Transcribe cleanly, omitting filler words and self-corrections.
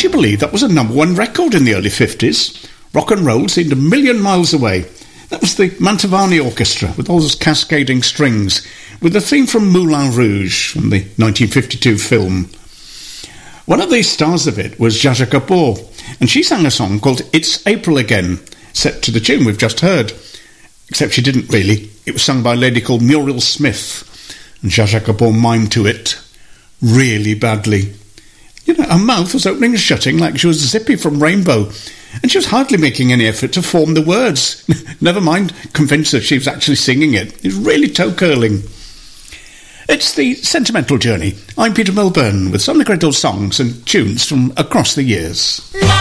Would you believe that was a #1 record in the early 50s? Rock and roll seemed a million miles away. That was the Mantovani Orchestra with all those cascading strings, with the theme from Moulin Rouge from the 1952 film. One of the stars of it was Zsa Zsa Gabor, and she sang a song called It's April Again, set to the tune we've just heard. Except she didn't really. It was sung by a lady called Muriel Smith, and Zsa Zsa Gabor mimed to it really badly. You know, her mouth was opening and shutting like she was Zippy from Rainbow, and she was hardly making any effort to form the words. Never mind convince her she was actually singing it. It was really toe-curling. It's the Sentimental Journey. I'm Peter Milburn with some of the great old songs and tunes from across the years.